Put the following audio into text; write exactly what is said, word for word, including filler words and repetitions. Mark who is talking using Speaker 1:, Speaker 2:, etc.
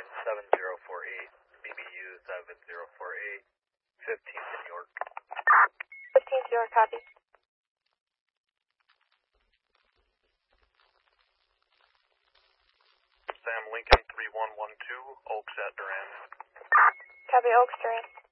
Speaker 1: Line seven zero four eight, B B U seven zero four eight, fifteenth in York.
Speaker 2: fifteenth York, copy.
Speaker 1: Sam Lincoln three one one two, Oaks at Duran.
Speaker 2: Copy, Oaks, Duran.